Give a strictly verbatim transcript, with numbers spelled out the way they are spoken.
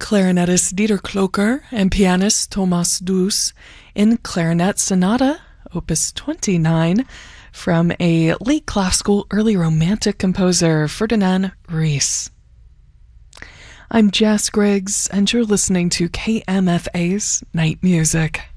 clarinetist Dieter Kloker and pianist Thomas Duss in Clarinet Sonata, Opus twenty-nine, from a late classical, early romantic composer, Ferdinand Ries. I'm Jess Griggs, and you're listening to K M F A's Night Music.